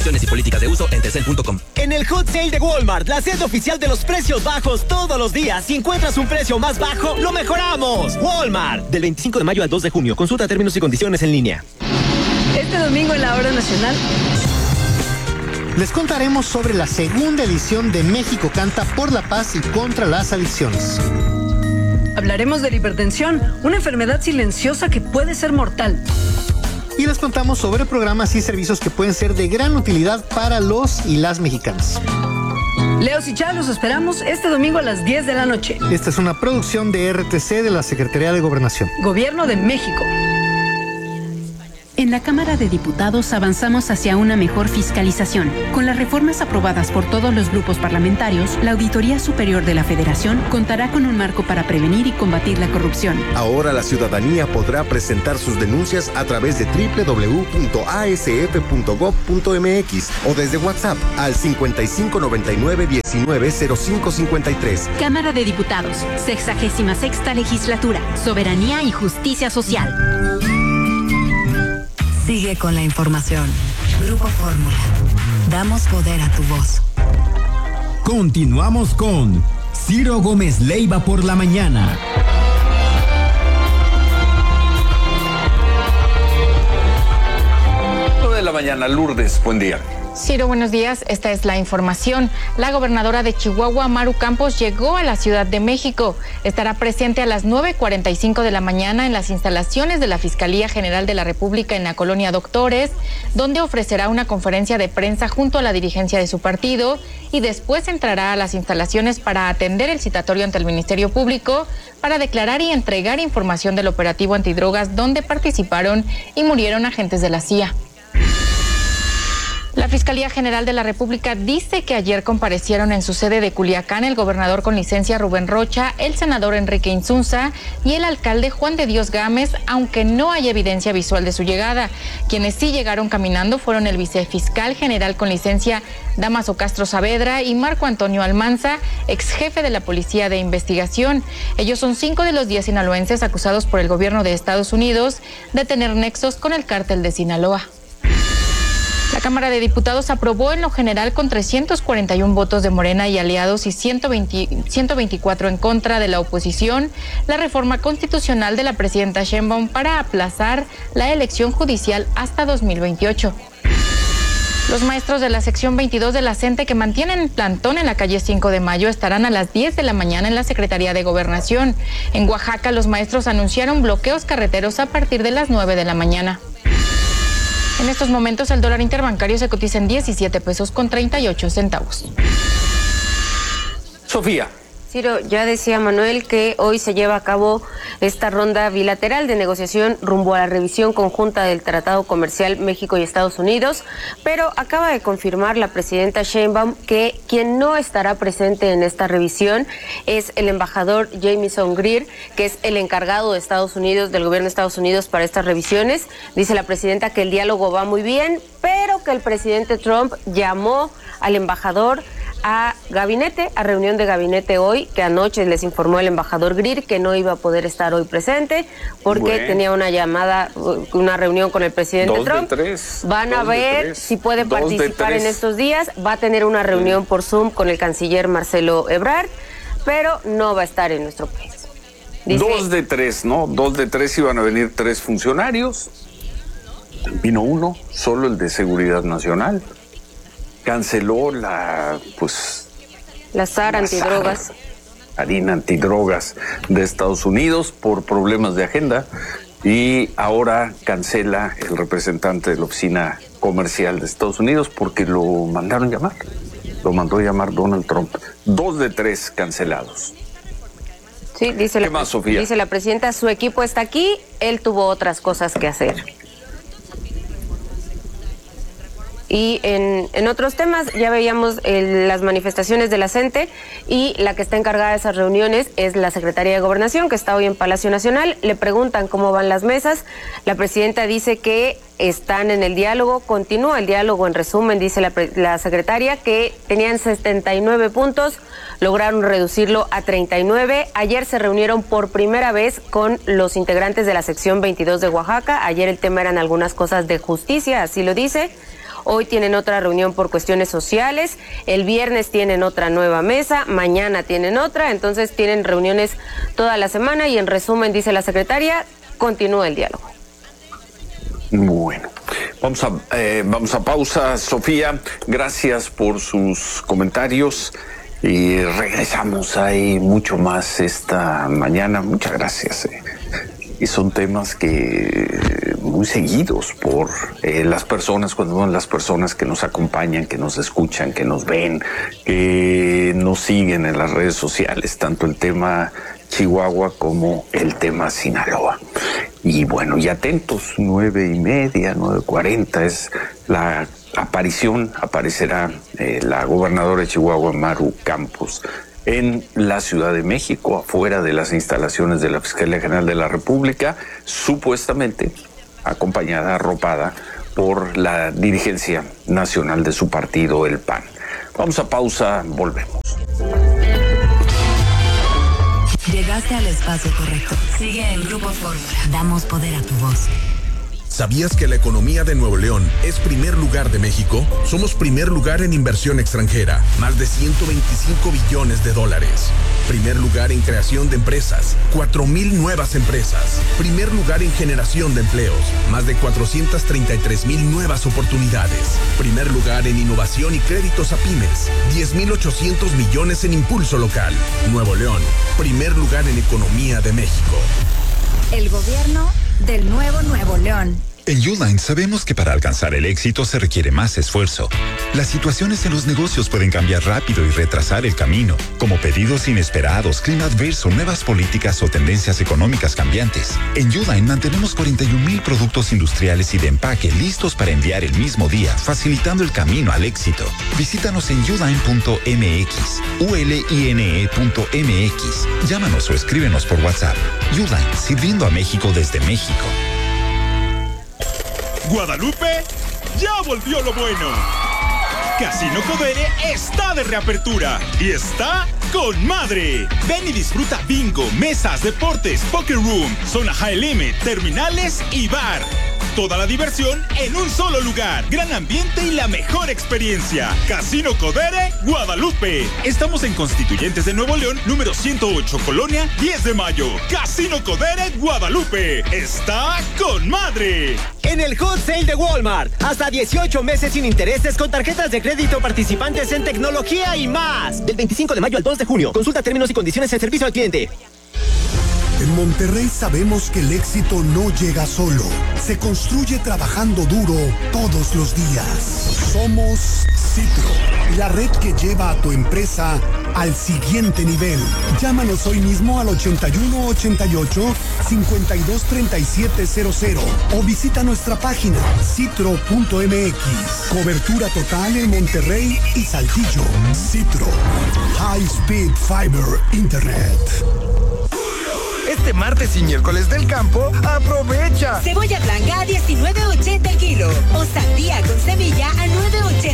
Y políticas de uso en Telcel.com. En el Hot Sale de Walmart, la sede oficial de los precios bajos todos los días. Si encuentras un precio más bajo, lo mejoramos. Walmart. Del 25 de mayo al 2 de junio. Consulta términos y condiciones en línea. Este domingo en la Hora Nacional les contaremos sobre la segunda edición de México Canta por la Paz y contra las adicciones. Hablaremos de la hipertensión, una enfermedad silenciosa que puede ser mortal. Y les contamos sobre programas y servicios que pueden ser de gran utilidad para los y las mexicanas. Leo y Chá, los esperamos este domingo a las 10 de la noche. Esta es una producción de RTC de la Secretaría de Gobernación. Gobierno de México. En la Cámara de Diputados avanzamos hacia una mejor fiscalización. Con las reformas aprobadas por todos los grupos parlamentarios, la Auditoría Superior de la Federación contará con un marco para prevenir y combatir la corrupción. Ahora la ciudadanía podrá presentar sus denuncias a través de www.asf.gov.mx o desde WhatsApp al 5599-190553. Cámara de Diputados, 66ª Legislatura, Soberanía y Justicia Social. Sigue con la información. Grupo Fórmula. Damos poder a tu voz. Continuamos con Ciro Gómez Leiva por la mañana. 9 de la mañana, Lourdes, buen día. Ciro, buenos días. Esta es la información. La gobernadora de Chihuahua, Maru Campos, llegó a la Ciudad de México. Estará presente a las 9:45 de la mañana en las instalaciones de la Fiscalía General de la República en la Colonia Doctores, donde ofrecerá una conferencia de prensa junto a la dirigencia de su partido y después entrará a las instalaciones para atender el citatorio ante el Ministerio Público para declarar y entregar información del operativo antidrogas donde participaron y murieron agentes de la CIA. La Fiscalía General de la República dice que ayer comparecieron en su sede de Culiacán el gobernador con licencia Rubén Rocha, el senador Enrique Insunza y el alcalde Juan de Dios Gámez, aunque no hay evidencia visual de su llegada. Quienes sí llegaron caminando fueron el vicefiscal general con licencia Dámaso Castro Saavedra y Marco Antonio Almanza, ex jefe de la Policía de Investigación. Ellos son 5 de los 10 sinaloenses acusados por el gobierno de Estados Unidos de tener nexos con el cártel de Sinaloa. La Cámara de Diputados aprobó en lo general con 341 votos de Morena y aliados y 124 en contra de la oposición la reforma constitucional de la presidenta Sheinbaum para aplazar la elección judicial hasta 2028. Los maestros de la sección 22 de la CENTE que mantienen plantón en la calle 5 de Mayo estarán a las 10 de la mañana en la Secretaría de Gobernación. En Oaxaca, los maestros anunciaron bloqueos carreteros a partir de las 9 de la mañana. En estos momentos el dólar interbancario se cotiza en 17 pesos con 38 centavos. Sofía. Ciro, ya decía Manuel que hoy se lleva a cabo esta ronda bilateral de negociación rumbo a la revisión conjunta del Tratado Comercial México y Estados Unidos, pero acaba de confirmar la presidenta Sheinbaum que quien no estará presente en esta revisión es el embajador Jamieson Greer, que es el encargado de Estados Unidos, del gobierno de Estados Unidos para estas revisiones. Dice la presidenta que el diálogo va muy bien, pero que el presidente Trump llamó al embajador a reunión de gabinete hoy, que anoche les informó el embajador Greer que no iba a poder estar hoy presente porque tenía una reunión con el presidente Trump. Van a ver si puede participar en estos días. Va a tener una reunión por Zoom con el canciller Marcelo Ebrard, pero no va a estar en nuestro país. Dice, 2 de 3, ¿no? 2 de 3 iban a venir 3 funcionarios. Vino uno, solo el de Seguridad Nacional. Canceló la SAR antidrogas. Harina antidrogas de Estados Unidos por problemas de agenda y ahora cancela el representante de la oficina comercial de Estados Unidos porque lo mandaron llamar. Lo mandó llamar Donald Trump. 2 de 3 cancelados. Sí, dice ¿Qué más, Sofía? Dice la presidenta, su equipo está aquí, él tuvo otras cosas que hacer. Y en otros temas ya veíamos las manifestaciones de la CENTE y la que está encargada de esas reuniones es la Secretaría de Gobernación, que está hoy en Palacio Nacional. Le preguntan cómo van las mesas. La presidenta dice que están en el diálogo, continúa el diálogo. En resumen, dice la secretaria que tenían 79 puntos, lograron reducirlo a 39. Ayer se reunieron por primera vez con los integrantes de la sección 22 de Oaxaca. Ayer el tema eran algunas cosas de justicia, así lo dice. Hoy tienen otra reunión por cuestiones sociales, el viernes tienen otra nueva mesa, mañana tienen otra, entonces tienen reuniones toda la semana y en resumen, dice la secretaria, continúa el diálogo. Bueno, vamos a pausa. Sofía, gracias por sus comentarios y regresamos. Hay mucho más esta mañana. Muchas gracias. Y son temas que muy seguidos por las personas, cuando son las personas que nos acompañan, que nos escuchan, que nos ven, que nos siguen en las redes sociales, tanto el tema Chihuahua como el tema Sinaloa. Y bueno, y atentos, 9:30, 9:40 es la aparecerá la gobernadora de Chihuahua, Maru Campos, en la Ciudad de México, afuera de las instalaciones de la Fiscalía General de la República, supuestamente acompañada, arropada por la dirigencia nacional de su partido, el PAN. Vamos a pausa, volvemos. Llegaste al espacio correcto. Sigue en Grupo Fórmula. Damos poder a tu voz. ¿Sabías que la economía de Nuevo León es primer lugar de México? Somos primer lugar en inversión extranjera, más de 125 billones de dólares. Primer lugar en creación de empresas, 4,000 nuevas empresas. Primer lugar en generación de empleos, más de 433,000 nuevas oportunidades. Primer lugar en innovación y créditos a pymes, 10,800 millones en impulso local. Nuevo León, primer lugar en economía de México. El gobierno del nuevo Nuevo León. En Uline sabemos que para alcanzar el éxito se requiere más esfuerzo. Las situaciones en los negocios pueden cambiar rápido y retrasar el camino, como pedidos inesperados, clima adverso, nuevas políticas o tendencias económicas cambiantes. En Uline mantenemos 41,000 productos industriales y de empaque listos para enviar el mismo día, facilitando el camino al éxito. Visítanos en uline.mx, uline.mx. Llámanos o escríbenos por WhatsApp. Uline, sirviendo a México desde México. Guadalupe, ya volvió lo bueno. Casino Codere está de reapertura y está con madre. Ven y disfruta bingo, mesas, deportes, poker room, zona high limit, terminales y bar. Toda la diversión en un solo lugar. Gran ambiente y la mejor experiencia. Casino Codere, Guadalupe. Estamos en Constituyentes de Nuevo León, número 108, Colonia 10 de Mayo. Casino Codere, Guadalupe. Está con madre. En el Hot Sale de Walmart, hasta 18 meses sin intereses con tarjetas de crédito participantes en tecnología y más. Del 25 de mayo al 2 de junio. Consulta términos y condiciones en servicio al cliente. En Monterrey sabemos que el éxito no llega solo. Se construye trabajando duro todos los días. Somos Citro, la red que lleva a tu empresa al siguiente nivel. Llámanos hoy mismo al 8188-523700 o visita nuestra página citro.mx. Cobertura total en Monterrey y Saltillo. Citro, High Speed Fiber Internet. Este martes y miércoles del campo, aprovecha. Cebolla blanca a $19.80 el kilo o sandía con semilla a $9.80.